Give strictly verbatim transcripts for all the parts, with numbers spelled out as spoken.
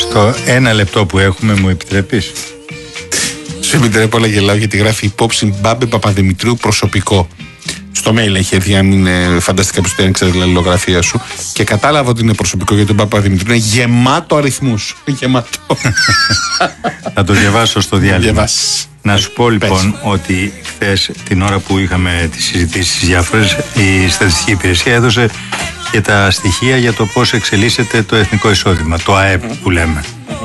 Στο ένα λεπτό που έχουμε, μου επιτρέπεις? Σου επιτρέπω, αλλά γελάω γιατί γράφει υπόψη Μπάμπε Παπαδημητρίου προσωπικό. Στο mail έχει έρθει, αν είναι φανταστικά που δεν ξέρει την αλληλογραφία σου. Και κατάλαβα ότι είναι προσωπικό γιατί τον Παπαδημητρίου είναι γεμάτο αριθμούς. Γεμάτο. Θα το διαβάσω στο διάλειμμα. Να σου πω λοιπόν Πες. ότι χθες την ώρα που είχαμε τις συζητήσεις διάφορες, η Στατιστική Υπηρεσία έδωσε και τα στοιχεία για το πώς εξελίσσεται το εθνικό εισόδημα, το ΑΕΠ που λέμε.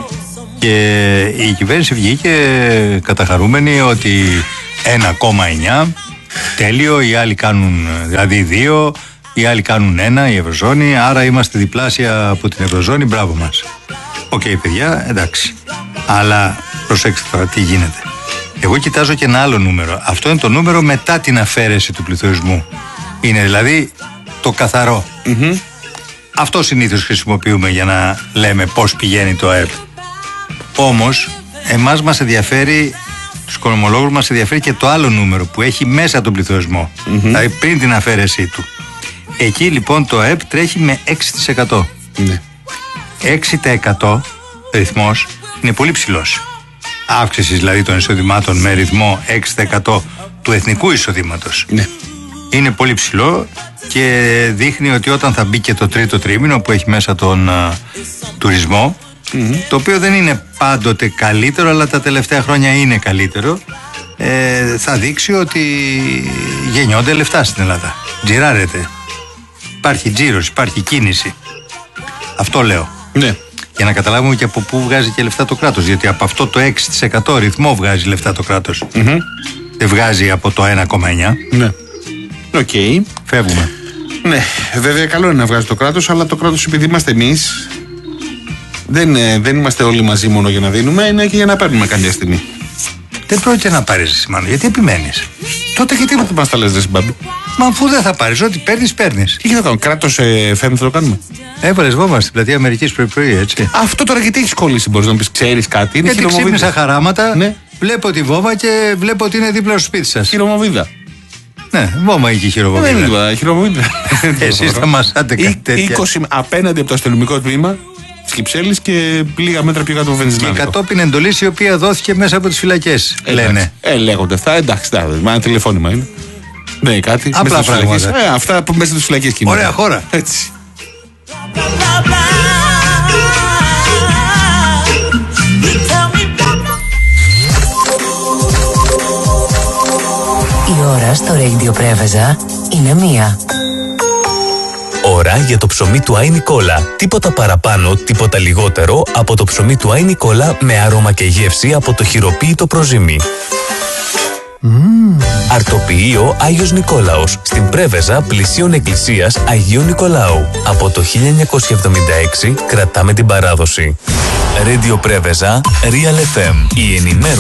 Και η κυβέρνηση βγήκε καταχαρούμενη ότι ένα κόμμα εννιά, τέλειο, οι άλλοι κάνουν δηλαδή δύο, οι άλλοι κάνουν ένα, η Ευρωζώνη, άρα είμαστε διπλάσια από την Ευρωζώνη, μπράβο μας. Οκ, okay, παιδιά, εντάξει. Αλλά προσέξτε τώρα τι γίνεται. Εγώ κοιτάζω και ένα άλλο νούμερο. Αυτό είναι το νούμερο μετά την αφαίρεση του πληθωρισμού. Είναι δηλαδή το καθαρό. Mm-hmm. Αυτό συνήθως χρησιμοποιούμε για να λέμε πώς πηγαίνει το ΑΕΠ. Όμως, εμάς μας ενδιαφέρει, τους οικονομολόγους μας ενδιαφέρει και το άλλο νούμερο που έχει μέσα τον πληθωρισμό. Mm-hmm. Δηλαδή πριν την αφαίρεσή του. Εκεί λοιπόν το ΑΕΠ τρέχει με έξι τοις εκατό. Mm-hmm. έξι τοις εκατό ρυθμός είναι πολύ ψηλός. Αύξηση δηλαδή των εισοδημάτων με ρυθμό έξι τοις εκατό του εθνικού εισοδήματος. Ναι. Είναι πολύ ψηλό και δείχνει ότι όταν θα μπει και το τρίτο τρίμηνο που έχει μέσα τον α, τουρισμό, mm-hmm. το οποίο δεν είναι πάντοτε καλύτερο, αλλά τα τελευταία χρόνια είναι καλύτερο, ε, θα δείξει ότι γεννιόνται λεφτά στην Ελλάδα. Τζιράρεται. Υπάρχει τζίρος, υπάρχει κίνηση. Αυτό λέω. Ναι. Για να καταλάβουμε και από πού βγάζει και λεφτά το κράτος. Γιατί από αυτό το έξι τοις εκατό ρυθμό βγάζει λεφτά το κράτος. Mm-hmm. Δεν βγάζει από το ένα κόμμα εννιά. Ναι. Οκ. Okay. Φεύγουμε. Ναι, βέβαια καλό είναι να βγάζει το κράτος, αλλά το κράτος επειδή είμαστε εμείς, δεν, δεν είμαστε όλοι μαζί μόνο για να δίνουμε, είναι και για να παίρνουμε κάποια στιγμή. Δεν πρόκειται να πάρεις σημάνο, γιατί επιμένεις? Τότε γιατί δεν μας τα λες, δεν Μπάμπη? Μα αφού δεν θα πάρεις, ό,τι παίρνεις, παίρνεις. Τι θα κάνουμε, κράτος ε, φέρνει θα το κάνουμε? Έβαλες βόμβα στην πλατεία Αμερικής πρωί-πρωί, έτσι. Αυτό τώρα γιατί έχεις κολλήσει, μπορείς να μου πεις, ξέρεις κάτι? Είναι γιατί ξύπνησα χαράματα, ναι. Βλέπω τη βόμβα και βλέπω ότι είναι δίπλα στο σπίτι σας. Χειρομοβίδα. Ναι, βόμβα είχε χειρομοβίδα. Ναι, χειρομοβίδα. Εσείς θα μας άτε κάτι τέτοια. είκοσι απέναντι από το αστυνομικό τμήμα της Κυψέλης και λίγα μέτρα πιο κάτω από βενζινάδικο. Και κατόπιν εντολής η οποία δόθηκε μέσα από τις φυλακές. Ε, λένε. Ε, λέγονται αυτά, εντάξει, μα ένα τηλεφώνημα είναι. Ναι, κάτι. Απλά πράγματα. Ε, αυτά που μέσα στις φυλακές κινούνται. Ωραία χώρα. Έτσι. Η ώρα στο Radio Πρέβεζα είναι μία. Ώρα για το ψωμί του Άι Νικόλα. Τίποτα παραπάνω, τίποτα λιγότερο από το ψωμί του Άι Νικόλα με άρωμα και γεύση από το χειροποίητο προζύμι. Mm. Αρτοποιείο Άγιος Νικόλαος στην Πρέβεζα πλησίων εκκλησίας Αγίου Νικολάου. Από το χίλια εννιακόσια εβδομήντα έξι κρατάμε την παράδοση. Radio Πρέβεζα, Real εφ εμ. Η ενημέρωση